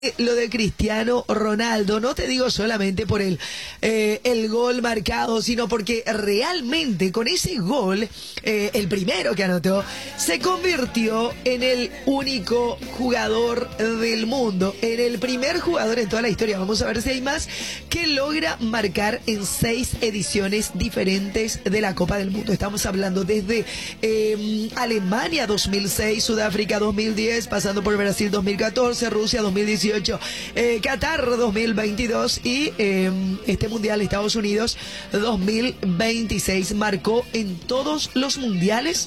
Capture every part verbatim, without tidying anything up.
Lo de Cristiano Ronaldo, no te digo solamente por el, eh, el gol marcado, sino porque realmente con ese gol, eh, el primero que anotó, se convirtió en el único jugador del mundo, en el primer jugador en toda la historia, vamos a ver si hay más, que logra marcar en seis ediciones diferentes de la Copa del Mundo. Estamos hablando desde eh, Alemania dos mil seis, Sudáfrica dos mil diez, pasando por Brasil dos mil catorce, Rusia dos mil dieciocho, Eh, Qatar dos mil veintidós y eh, este mundial Estados Unidos dos mil veintiséis. Marcó en todos los mundiales.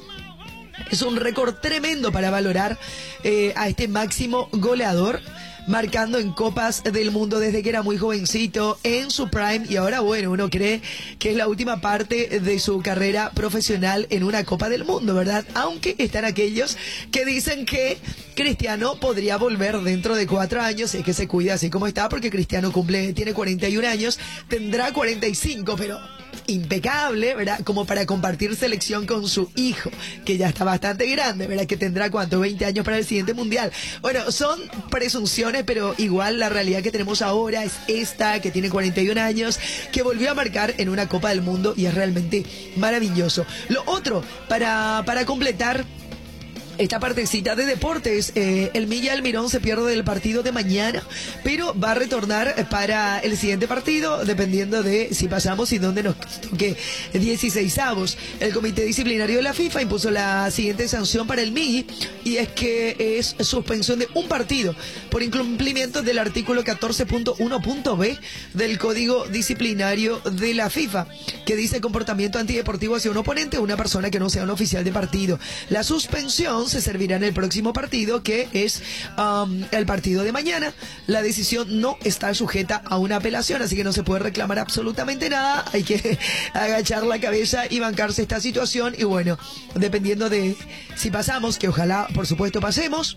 Es un récord tremendo para valorar eh, a este máximo goleador, marcando en Copas del Mundo desde que era muy jovencito, en su prime, y ahora, bueno, uno cree que es la última parte de su carrera profesional en una Copa del Mundo, ¿verdad? Aunque están aquellos que dicen que Cristiano podría volver dentro de cuatro años, es que se cuida así como está, porque Cristiano cumple, tiene cuarenta y un años, tendrá cuarenta y cinco, pero impecable, ¿verdad? Como para compartir selección con su hijo, que ya está bastante grande, ¿verdad? Que tendrá, ¿cuánto? veinte años para el siguiente mundial. Bueno, son presunciones, pero igual la realidad que tenemos ahora es esta, que tiene cuarenta y un años, que volvió a marcar en una Copa del Mundo y es realmente maravilloso. Lo otro, para, para completar esta partecita de deportes, eh, el Milla Almirón se pierde del partido de mañana, pero va a retornar para el siguiente partido, dependiendo de si pasamos y dónde nos toque dieciseisavos. El Comité Disciplinario de la FIFA impuso la siguiente sanción para el Milla, y es que es suspensión de un partido por incumplimiento del artículo catorce punto uno punto b del Código Disciplinario de la FIFA, que dice comportamiento antideportivo hacia un oponente o una persona que no sea un oficial de partido. La suspensión se servirá en el próximo partido, que es um, el partido de mañana. La decisión no está sujeta a una apelación, así que no se puede reclamar absolutamente nada. Hay que agachar la cabeza y bancarse esta situación, y bueno, dependiendo de si pasamos, que ojalá por supuesto pasemos,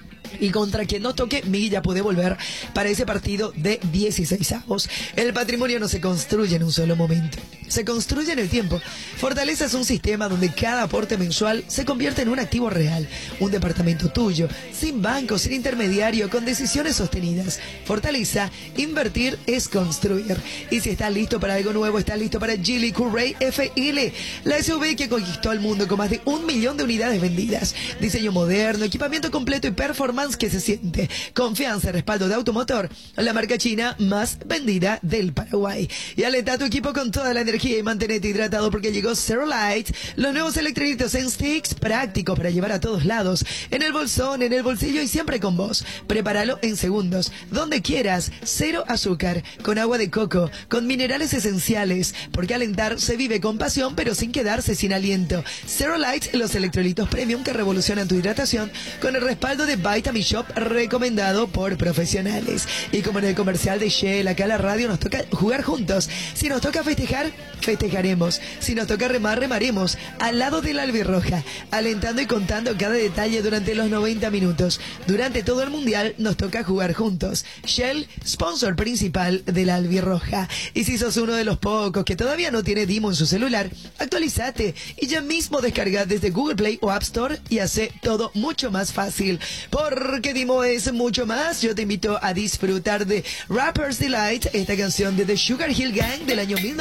y contra quien nos toque, Miguel ya puede volver para ese partido de dieciseisavos. El patrimonio no se construye en un solo momento, se construye en el tiempo. Fortaleza es un sistema donde cada aporte mensual se convierte en un activo real, un departamento tuyo, sin banco, sin intermediario, con decisiones sostenidas. Fortaleza, invertir es construir. Y si estás listo para algo nuevo, estás listo para Geely Courage F L, la S U V que conquistó el mundo con más de un millón de unidades vendidas. Diseño moderno, equipamiento completo y performance que se siente. Confianza y respaldo de Automotor, la marca china más vendida del Paraguay. Y alenta a tu equipo con toda la energía y mantenete hidratado, porque llegó Zero Light, los nuevos electrolitos en sticks, prácticos para llevar a todos lados, en el bolsón, en el bolsillo y siempre con vos. Prepáralo en segundos, donde quieras. Cero azúcar, con agua de coco, con minerales esenciales, porque alentar se vive con pasión, pero sin quedarse sin aliento. Zero Light, los electrolitos premium que revolucionan tu hidratación, con el respaldo de Vitamin Shop, recomendado por profesionales. Y como en el comercial de Shell, acá a la radio nos toca jugar juntos. Si nos toca festejar, festejaremos. Si nos toca remar, remaremos. Al lado de la albirroja, alentando y contando cada detalle durante los noventa minutos. Durante todo el mundial nos toca jugar juntos. Shell, sponsor principal de la albirroja. Y si sos uno de los pocos que todavía no tiene Dimo en su celular, actualizate y ya mismo descarga desde Google Play o App Store y hace todo mucho más fácil. Porque Dimo es mucho más. Yo te invito a disfrutar de Rapper's Delight, esta canción de The Sugar Hill Gang del año mil novecientos